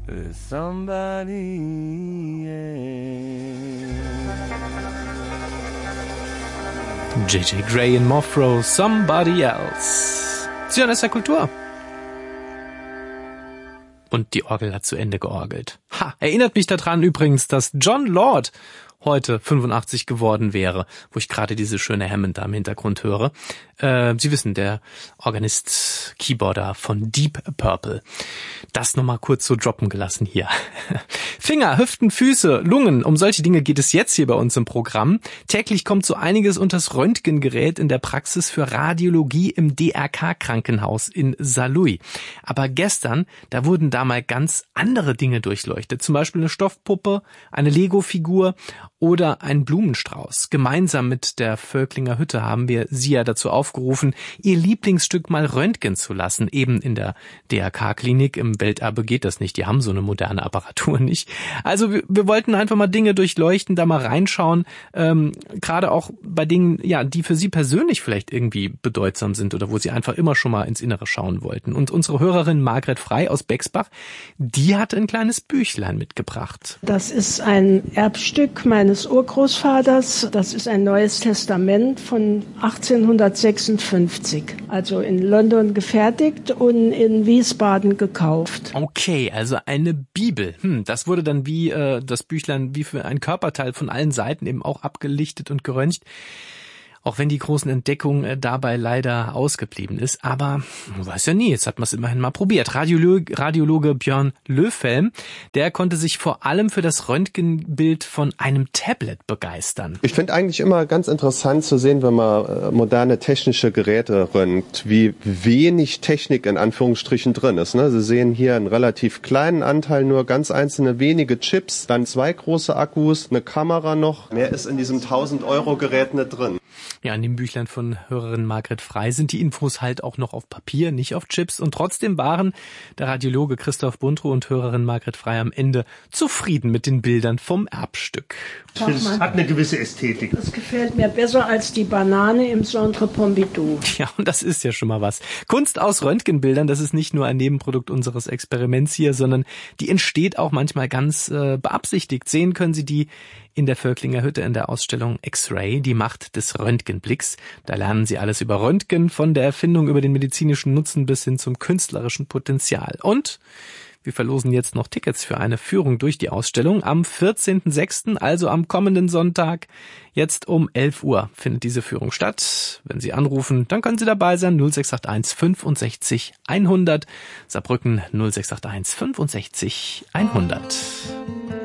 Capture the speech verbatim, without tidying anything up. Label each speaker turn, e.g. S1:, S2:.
S1: somebody else.
S2: J J Grey in Mothro, Somebody Else. Sie hören S R Kultur. Und die Orgel hat zu Ende georgelt. Ha, erinnert mich daran übrigens, dass Jon Lord heute fünfundachtzig geworden wäre, wo ich gerade diese schöne Hammond da im Hintergrund höre. Äh, Sie wissen, der Organist, Keyboarder von Deep Purple. Das nochmal kurz so droppen gelassen hier. Finger, Hüften, Füße, Lungen, um solche Dinge geht es jetzt hier bei uns im Programm. Täglich kommt so einiges unters Röntgengerät in der Praxis für Radiologie im D R K-Krankenhaus in Saarlouis. Aber gestern, da wurden da mal ganz andere Dinge durchleuchtet. Zum Beispiel eine Stoffpuppe, eine Lego-Figur oder ein Blumenstrauß. Gemeinsam mit der Völklinger Hütte haben wir Sie ja dazu aufgerufen, Ihr Lieblingsstück mal röntgen zu lassen. Eben in der D R K-Klinik im Welterbe geht das nicht. Die haben so eine moderne Apparatur nicht. Also wir, wir wollten einfach mal Dinge durchleuchten, da mal reinschauen. Ähm, gerade auch bei Dingen, ja, die für Sie persönlich vielleicht irgendwie bedeutsam sind oder wo Sie einfach immer schon mal ins Innere schauen wollten. Und unsere Hörerin Margret Frey aus Bexbach, die hat ein kleines Büchlein mitgebracht.
S3: Das ist ein Erbstück meines Urgroßvaters. Das ist ein Neues Testament von achtzehnhundertsechsundfünfzig. Also in London gefertigt und in Wiesbaden gekauft.
S2: Okay, also eine Bibel. Hm, das wurde dann wie äh, das Büchlein wie für ein Körperteil von allen Seiten eben auch abgelichtet und geröntgt. Auch wenn die großen Entdeckung äh, dabei leider ausgeblieben ist. Aber man weiß ja nie, jetzt hat man es immerhin mal probiert. Radiologe, Radiologe Björn Löffelm, der konnte sich vor allem für das Röntgenbild von einem Tablet begeistern.
S4: Ich finde eigentlich immer ganz interessant zu sehen, wenn man äh, moderne technische Geräte röntgt, wie wenig Technik in Anführungsstrichen drin ist. Ne? Sie sehen hier einen relativ kleinen Anteil, nur ganz einzelne wenige Chips, dann zwei große Akkus, eine Kamera noch. Mehr ist in diesem tausend Euro Gerät nicht drin.
S2: Ja, in dem Büchlein von Hörerin Margret Frey sind die Infos halt auch noch auf Papier, nicht auf Chips. Und trotzdem waren der Radiologe Christoph Buntrow und Hörerin Margret Frey am Ende zufrieden mit den Bildern vom Erbstück.
S5: Es hat eine gewisse Ästhetik.
S3: Das gefällt mir besser als die Banane im Centre Pompidou.
S2: Ja, und das ist ja schon mal was. Kunst aus Röntgenbildern, das ist nicht nur ein Nebenprodukt unseres Experiments hier, sondern die entsteht auch manchmal ganz äh, beabsichtigt. Sehen können Sie die in der Völklinger Hütte in der Ausstellung X-Ray, die Macht des Röntgenblicks. Da lernen Sie alles über Röntgen, von der Erfindung über den medizinischen Nutzen bis hin zum künstlerischen Potenzial. Und wir verlosen jetzt noch Tickets für eine Führung durch die Ausstellung am vierzehnten sechsten, also am kommenden Sonntag. Jetzt um elf Uhr findet diese Führung statt. Wenn Sie anrufen, dann können Sie dabei sein. null sechs acht eins fünfundsechzig hundert. Saarbrücken null sechs acht eins fünfundsechzig hundert.